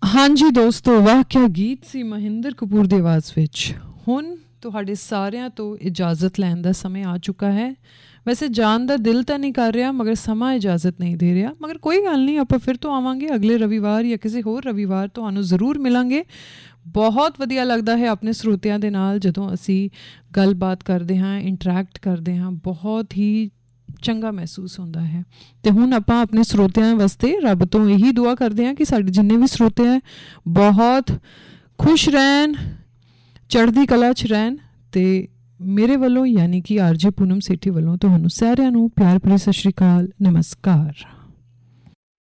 ਹਾਂਜੀ ਦੋਸਤੋ, ਵਾਹ ਕਿਆ ਗੀਤ ਸੀ ਮਹਿੰਦਰ ਕਪੂਰ ਦੀ ਆਵਾਜ਼ ਵਿੱਚ। ਹੁਣ ਤੁਹਾਡੇ ਸਾਰਿਆਂ ਤੋਂ ਇਜਾਜ਼ਤ ਲੈਣ ਦਾ ਸਮੇਂ ਆ ਚੁੱਕਾ ਹੈ। ਵੈਸੇ ਜਾਣ ਦਾ ਦਿਲ ਤਾਂ ਨਹੀਂ ਕਰ ਰਿਹਾ, ਮਗਰ ਸਮਾਂ ਇਜਾਜ਼ਤ ਨਹੀਂ ਦੇ ਰਿਹਾ। ਮਗਰ ਕੋਈ ਗੱਲ ਨਹੀਂ, ਆਪਾਂ ਫਿਰ ਤੋਂ ਆਵਾਂਗੇ ਅਗਲੇ ਰਵੀਵਾਰ ਜਾਂ ਕਿਸੇ ਹੋਰ ਰਵੀਵਾਰ ਤੁਹਾਨੂੰ ਜ਼ਰੂਰ ਮਿਲਾਂਗੇ। ਬਹੁਤ ਵਧੀਆ ਲੱਗਦਾ ਹੈ ਆਪਣੇ ਸਰੋਤਿਆਂ ਦੇ ਨਾਲ ਜਦੋਂ ਅਸੀਂ ਗੱਲਬਾਤ ਕਰਦੇ ਹਾਂ, ਇੰਟਰੈਕਟ ਕਰਦੇ ਹਾਂ, ਬਹੁਤ ਹੀ ਚੰਗਾ ਮਹਿਸੂਸ ਹੁੰਦਾ ਹੈ। ਅਤੇ ਹੁਣ ਆਪਾਂ ਆਪਣੇ ਸਰੋਤਿਆਂ ਵਾਸਤੇ ਰੱਬ ਤੋਂ ਇਹੀ ਦੁਆ ਕਰਦੇ ਹਾਂ ਕਿ ਸਾਡੇ ਜਿੰਨੇ ਵੀ ਸਰੋਤੇ ਹੈ ਬਹੁਤ ਖੁਸ਼ ਰਹਿਣ, ਚੜ੍ਹਦੀ ਕਲਾ 'ਚ ਰਹਿਣ। ਅਤੇ ਮੇਰੇ ਵੱਲੋਂ ਯਾਨੀ ਕਿ ਆਰਜੇ ਪੂਨਮ ਸੇਠੀ ਵੱਲੋਂ ਤੁਹਾਨੂੰ ਸਾਰਿਆਂ ਨੂੰ ਪਿਆਰ ਭਰੀ ਸਤਿ ਸ਼੍ਰੀ ਅਕਾਲ, ਨਮਸਕਾਰ।